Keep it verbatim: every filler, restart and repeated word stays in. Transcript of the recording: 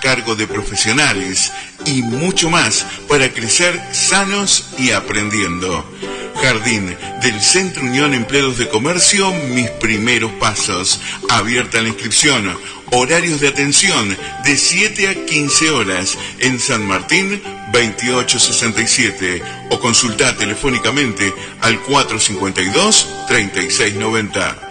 cargo de profesionales y mucho más para crecer sanos y aprendiendo. Jardín del Centro Unión Empleados de Comercio, Mis Primeros Pasos. Abierta la inscripción. Horarios de atención de siete a quince horas en San Martín veintiocho sesenta y siete o consulta telefónicamente al cuatro cinco dos, treinta y seis noventa.